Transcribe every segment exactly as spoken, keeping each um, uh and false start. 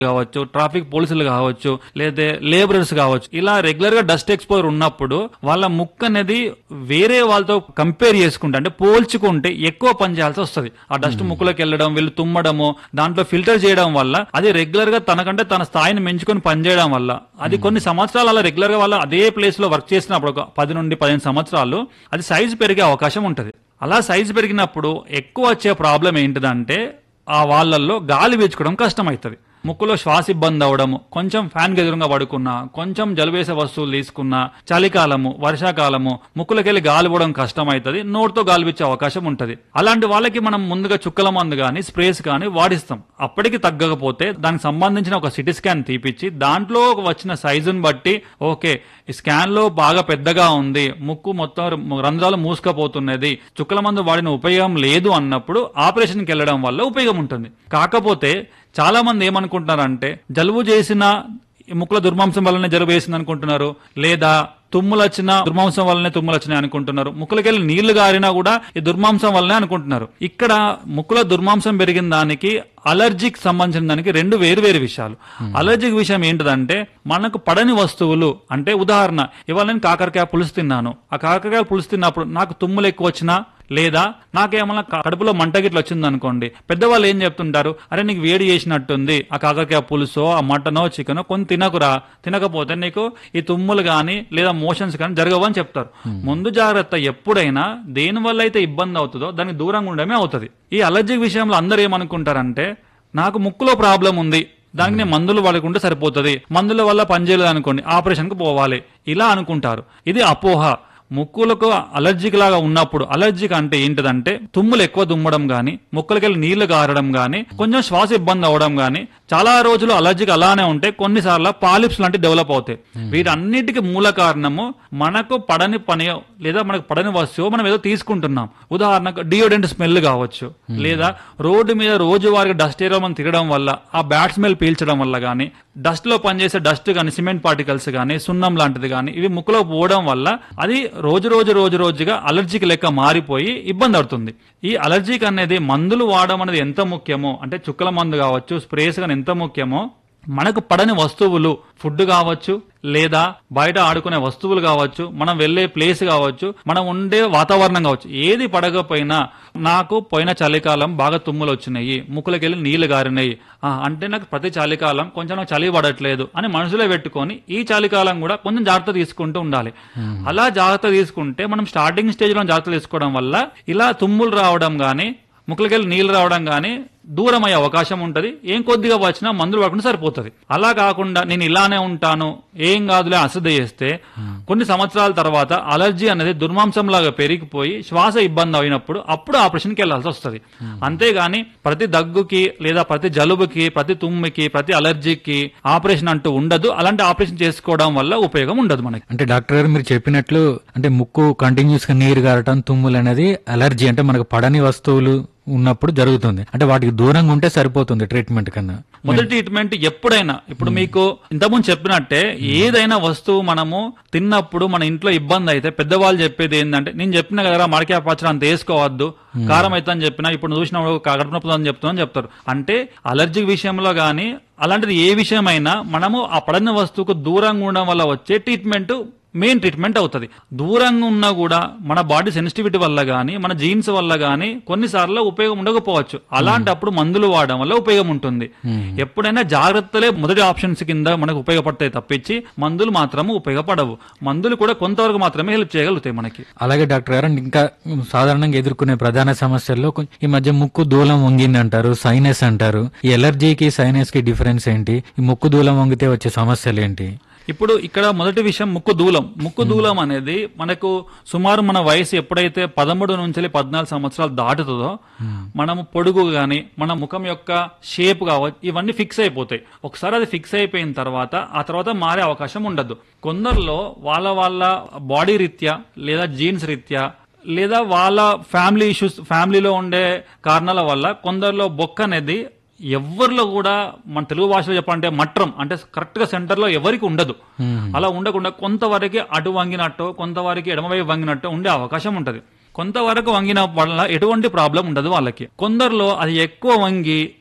కావచ్చు, ట్రాఫిక్ పోలీసులు కావచ్చు, లేదా లేబరర్స్ కావచ్చు, ఇలా రెగ్యులర్ గా డస్ట్ ఎక్స్పోజర్ ఉన్నప్పుడు వాళ్ళ ముక్కు అనేది వేరే వాళ్ళతో కంపేర్ చేసుకుంటే అంటే పోల్చుకుంటే ఎక్కువ పని చేయాల్సి వస్తుంది. ఆ డస్ట్ ముక్కులోకి వెళ్ళడం, వీళ్ళు తుమ్మడము, దాంట్లో ఫిల్టర్ చేయడం వల్ల అది రెగ్యులర్ గా తనకంటే తన స్థాయిని మెంచుకొని పనిచేయడం వల్ల అది కొన్ని సంవత్సరాలు అలా రెగ్యులర్ గా వాళ్ళ అదే ప్లేస్ లో వర్క్ చేసినప్పుడు ఒక పది నుండి పదిహేను సంవత్సరాలు అది సైజు పెరిగే అవకాశం ఉంటది. అలా సైజు పెరిగినప్పుడు ఎక్కువ వచ్చే ప్రాబ్లం ఏంటిదంటే ఆ వాళ్ళల్లో గాలి పీల్చుకోవడం కష్టం అవుతుంది. ముక్కులో శ్వాస ఇబ్బంది అవడము, కొంచెం ఫ్యాన్ ఎదురుగా పడుకున్నా, కొంచెం జలుబేసే వస్తువులు తీసుకున్నా, చలికాలము, వర్షాకాలము ముక్కులకెళ్ళి గాలి పోవడం కష్టం అవుతుంది, నోటితో గాలి పీల్చే అవకాశం ఉంటది. అలాంటి వాళ్ళకి మనం ముందుగా చుక్కల మందు గాని స్ప్రేస్ గాని వాడిస్తాం. అప్పటికి తగ్గకపోతే దానికి సంబంధించిన ఒక సిటీ స్కాన్ తీపిచ్చి దాంట్లో వచ్చిన సైజుని బట్టి ఓకే ఈ స్కాన్ లో బాగా పెద్దగా ఉంది, ముక్కు మొత్తం రంధ్రాలు మూసుకపోతున్నది, చుక్కల మందు వాడిన ఉపయోగం లేదు అన్నప్పుడు ఆపరేషన్కి వెళ్ళడం వల్ల ఉపయోగం ఉంటుంది. కాకపోతే చాలా మంది ఏమనుకుంటున్నారంటే జలుబు చేసిన ముక్కుల దుర్మాంసం వల్లనే జలుబు వేసింది అనుకుంటున్నారు, లేదా తుమ్ములు వచ్చిన దుర్మాంసం వల్లనే తుమ్ములు వచ్చినాయి అనుకుంటున్నారు, ముక్కులకెళ్ళి నీళ్లు గారినా కూడా ఈ దుర్మాంసం వల్లనే అనుకుంటున్నారు. ఇక్కడ ముక్కుల దుర్మాంసం పెరిగిన దానికి అలర్జీకి సంబంధించిన దానికి రెండు వేరు వేరు విషయాలు. అలర్జీకి విషయం ఏంటిదంటే మనకు పడని వస్తువులు, అంటే ఉదాహరణ ఇవాళ నేను కాకరకాయ పులుసు తిన్నాను, ఆ కాకరకాయ పులుసు తిన్నప్పుడు నాకు తుమ్ములు ఎక్కువ వచ్చినా లేదా నాకేమన్నా కడుపులో మంట గిట్ల వచ్చింది అనుకోండి, పెద్దవాళ్ళు ఏం చెప్తుంటారు, అరే నీకు వేడి చేసినట్టుంది ఆ కాకరకాయ పులుసో ఆ మటనో చికెనో కొన్ని తినకురా, తినకపోతే నీకు ఈ తుమ్ములు గాని లేదా మోషన్స్ కానీ జరగవని చెప్తారు. ముందు జాగ్రత్త ఎప్పుడైనా దేని వల్ల అయితే ఇబ్బంది అవుతుందో దానికి దూరంగా ఉండడమే అవుతుంది. ఈ అలర్జీ విషయంలో అందరూ ఏమనుకుంటారంటే నాకు ముక్కులో ప్రాబ్లం ఉంది, దానికి నేను మందులు వాడుకుంటే సరిపోతుంది, మందుల వల్ల పనిచేయలేదు అనుకోండి ఆపరేషన్ కు పోవాలి, ఇలా అనుకుంటారు. ఇది అపోహ. ముక్కులకు అలర్జీకి లాగా ఉన్నప్పుడు, అలర్జీకి అంటే ఏంటిదంటే తుమ్ములు ఎక్కువ తుమ్మడం గాని, ముక్కులకెళ్ళి నీళ్లు గారడం గాని, కొంచెం శ్వాస ఇబ్బంది అవడం గాని, చాలా రోజులు అలర్జీకి అలానే ఉంటే కొన్నిసార్లు పాలిప్స్ లాంటివి డెవలప్ అవుతాయి. వీటన్నిటికీ మూల కారణము మనకు పడని పని లేదా మనకు పడని వస్తువు మనం ఏదో తీసుకుంటున్నాం. ఉదాహరణకు డియోడెంట్ స్మెల్ కావచ్చు, లేదా రోడ్డు మీద రోజువారీ డస్ట్ ఏరియా మనం తిరగడం వల్ల ఆ బ్యాడ్ స్మెల్ పీల్చడం వల్ల గానీ, డస్ట్ లో పనిచేసే డస్ట్ గానీ, సిమెంట్ పార్టికల్స్ గానీ, సున్నం లాంటిది గానీ ఇవి ముక్కులో పోవడం వల్ల అది రోజు రోజు రోజు రోజుగా అలర్జీకి లెక్క మారిపోయి ఇబ్బంది అవుతుంది. ఈ అలర్జీకి అనేది మందులు వాడడం అనేది ఎంత ముఖ్యమో, అంటే చుక్కల మందు కావచ్చు, స్ప్రేస్ గానీ ఎంత ముఖ్యమో, మనకు పడని వస్తువులు ఫుడ్ కావచ్చు, లేదా బయట ఆడుకునే వస్తువులు కావచ్చు, మనం వెళ్లే ప్లేస్ కావచ్చు, మనం ఉండే వాతావరణం కావచ్చు, ఏది పడకపోయినా నాకు పోయిన చలికాలం బాగా తుమ్ములు వచ్చినాయి, ముక్కులకెళ్ళి నీళ్లు గారినాయి అంటే నాకు ప్రతి చలికాలం కొంచెం నాకు చలి పడట్లేదు అని మనసులో పెట్టుకొని ఈ చలికాలం కూడా కొంచెం జాగ్రత్త తీసుకుంటూ ఉండాలి. అలా జాగ్రత్త తీసుకుంటే మనం స్టార్టింగ్ స్టేజ్ లో జాగ్రత్త తీసుకోవడం వల్ల ఇలా తుమ్ములు రావడం గానీ, ముక్కులకెళ్ళి నీళ్లు రావడం గానీ దూరం అయ్యే అవకాశం ఉంటది. ఏం కొద్దిగా వచ్చినా మందులు పడకుండా సరిపోతుంది. అలా కాకుండా నేను ఇలానే ఉంటాను ఏం కాదులే అశ్రద్ధ చేస్తే కొన్ని సంవత్సరాల తర్వాత అలర్జీ అనేది దుర్మాంసంలాగా పెరిగిపోయి శ్వాస ఇబ్బంది అయినప్పుడు అప్పుడు ఆపరేషన్కి వెళ్లాల్సి వస్తుంది. అంతేగాని ప్రతి దగ్గుకి లేదా ప్రతి జలుబుకి, ప్రతి తుమ్మికి, ప్రతి అలర్జీకి ఆపరేషన్ అంటూ ఉండదు. అలాంటి ఆపరేషన్ చేసుకోవడం వల్ల ఉపయోగం ఉండదు మనకి. అంటే డాక్టర్ గారు మీరు చెప్పినట్లు అంటే ముక్కు కంటిన్యూస్ గా నీరు గారటం, తుమ్ములు అనేది అలర్జీ అంటే మనకు పడని వస్తువులు ఉన్నప్పుడు జరుగుతుంది. అంటే వాటికి దూరంగా ఉంటే సరిపోతుంది ట్రీట్మెంట్ కన్నా. మొదటి ట్రీట్మెంట్ ఎప్పుడైనా ఇప్పుడు మీకు ఇంతకుముందు చెప్పినట్టే ఏదైనా వస్తువు మనము తిన్నప్పుడు మన ఇంట్లో ఇబ్బంది అయితే పెద్దవాళ్ళు చెప్పేది ఏంటంటే, నేను చెప్పిన కదా మడికాయ పచ్చడి అంత వేసుకోవద్దు, కారం అయితే అని చెప్పినా ఇప్పుడు చూసినప్పుడు కడుపు నొప్పి అని చెప్తున్నా చెప్తారు. అంటే అలర్జీ విషయంలో గానీ అలాంటిది ఏ విషయమైనా మనము ఆ పడని వస్తువుకు దూరంగా ఉండడం వల్ల వచ్చే ట్రీట్మెంట్ మెయిన్ ట్రీట్మెంట్ అవుతుంది. దూరంగా ఉన్నా కూడా మన బాడీ సెన్సిటివిటీ వల్ల గానీ, మన జీన్స్ వల్ల గానీ కొన్నిసార్లు ఉపయోగం ఉండకపోవచ్చు. అలాంటప్పుడు మందులు వాడడం వల్ల ఉపయోగం ఉంటుంది. ఎప్పుడైనా జాగ్రత్తలే మొదటి ఆప్షన్స్ కింద మనకు ఉపయోగపడతాయి తప్పించి మందులు మాత్రము ఉపయోగపడవు. మందులు కూడా కొంతవరకు మాత్రమే హెల్ప్ చేయగలుగుతాయి మనకి. అలాగే డాక్టర్ గారు ఇంకా సాధారణంగా ఎదుర్కొనే ప్రధాన సమస్యల్లో ఈ మధ్య ముక్కు దూలం వంగింది అంటారు, సైనస్ అంటారు. ఈ ఎలర్జీకి సైనస్ కి డిఫరెన్స్ ఏంటి? ఈ ముక్కు దూలం వంగితే వచ్చే సమస్యలు ఏంటి? ఇప్పుడు ఇక్కడ మొదటి విషయం ముక్కు దూలం. ముక్కు దూలం అనేది మనకు సుమారు మన వయసు ఎప్పుడైతే పదమూడు నుంచి పద్నాలుగు సంవత్సరాలు దాటుతుందో మనము పొడుగు గాని, మన ముఖం యొక్క షేప్ కావచ్చు, ఇవన్నీ ఫిక్స్ అయిపోతాయి. ఒకసారి అది ఫిక్స్ అయిపోయిన తర్వాత ఆ తర్వాత మారే అవకాశం ఉండదు. కొందరిలో వాళ్ళ వాళ్ళ బాడీ రీత్యా లేదా జీన్స్ రీత్యా లేదా వాళ్ళ ఫ్యామిలీ ఇష్యూస్, ఫ్యామిలీలో ఉండే కారణాల వల్ల కొందరిలో బొక్క అనేది ఎవరిలో కూడా మన తెలుగు భాషలో చెప్పాలంటే మట్రం అంటే కరెక్ట్ గా సెంటర్ లో ఎవరికి ఉండదు. అలా ఉండకుండా కొంతవరకు అటు వంగినట్టు, కొంతవరకు ఎడమవైపు వంగినట్టు ఉండే అవకాశం ఉంటది. కొంతవరకు వంగిన వల్ల ఎటువంటి ప్రాబ్లం ఉండదు వాళ్ళకి. కొందరిలో అది ఎక్కువ వంగి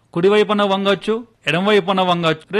కుడి వైపున వంగొచ్చు, ఎడమ వైపున వంగొచ్చు.